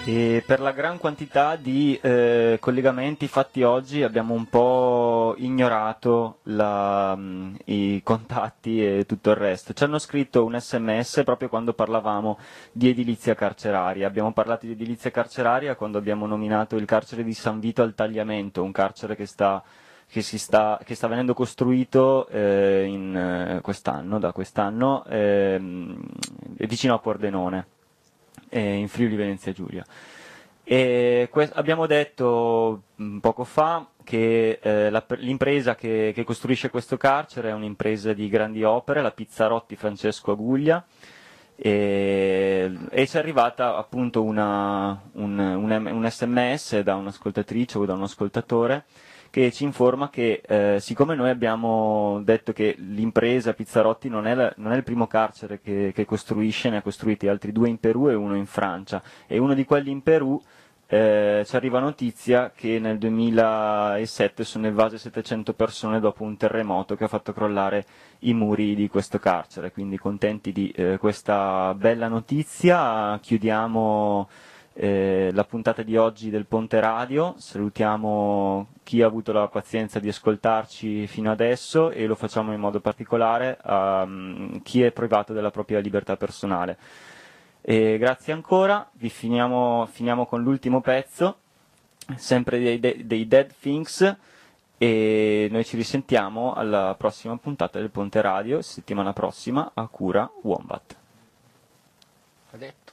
E per la gran quantità di collegamenti fatti oggi abbiamo un po' ignorato i contatti e tutto il resto. Ci hanno scritto un SMS proprio quando parlavamo di edilizia carceraria. Abbiamo parlato di edilizia carceraria quando abbiamo nominato il carcere di San Vito al Tagliamento, un carcere che sta venendo costruito da quest'anno, vicino a Pordenone, in Friuli Venezia Giulia. Abbiamo detto poco fa che l'impresa che costruisce questo carcere è un'impresa di grandi opere, la Pizzarotti Francesco Aguglia, e ci è arrivata appunto un SMS da un'ascoltatrice o da un ascoltatore che ci informa che siccome noi abbiamo detto che l'impresa Pizzarotti non è il primo carcere che costruisce, ne ha costruiti altri 2 in Perù e 1 in Francia, e uno di quelli in Perù ci arriva notizia che nel 2007 sono evase 700 persone dopo un terremoto che ha fatto crollare i muri di questo carcere, quindi contenti di questa bella notizia. Chiudiamo la puntata di oggi del Ponte Radio, salutiamo chi ha avuto la pazienza di ascoltarci fino adesso e lo facciamo in modo particolare a chi è privato della propria libertà personale. E grazie ancora, finiamo con l'ultimo pezzo, sempre dei Dead Things, e noi ci risentiamo alla prossima puntata del Ponte Radio, settimana prossima, a cura Wombat. Ha detto.